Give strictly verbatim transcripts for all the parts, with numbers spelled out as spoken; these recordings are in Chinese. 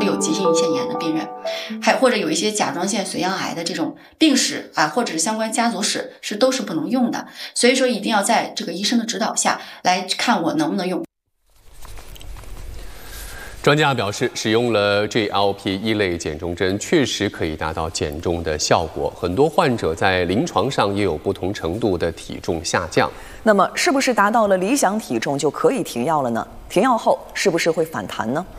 有急性胰腺炎的病人，还或者有一些甲状腺髓样癌的这种病史啊，或者是相关家族史是都是不能用的。所以说一定要在这个医生的指导下来看我能不能用。 专家表示，使用了 G L P 一类减重针确实可以达到减重的效果。很多患者在临床上也有不同程度的体重下降。 那么，是不是达到了理想体重就可以停药了呢？停药后是不是会反弹呢？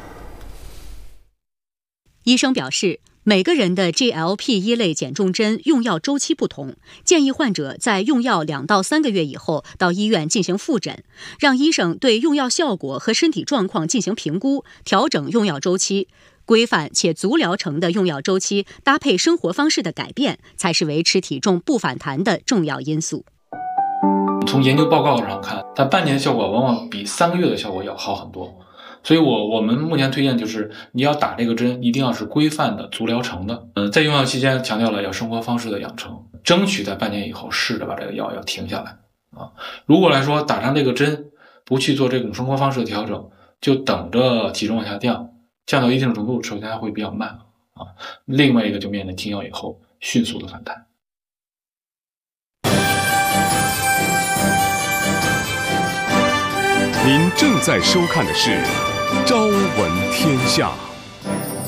医生表示，每个人的 G L P 一类减重针用药周期不同，建议患者在用药两到三个月以后到医院进行复诊，让医生对用药效果和身体状况进行评估，调整用药周期。规范且足疗程的用药周期搭配生活方式的改变，才是维持体重不反弹的重要因素。 从研究报告上看，它半年效果往往比三个月的效果要好很多。所以我我们目前推荐就是你要打这个针一定要是规范的足疗程的。嗯，在用药期间强调了要生活方式的养成，争取在半年以后试着把这个药要停下来啊。如果来说打上这个针不去做这种生活方式的调整，就等着体重往下降，降到一定程度，首先还会比较慢啊。另外一个就面临停药以后迅速的反弹。 您正在收看的是《朝闻天下》。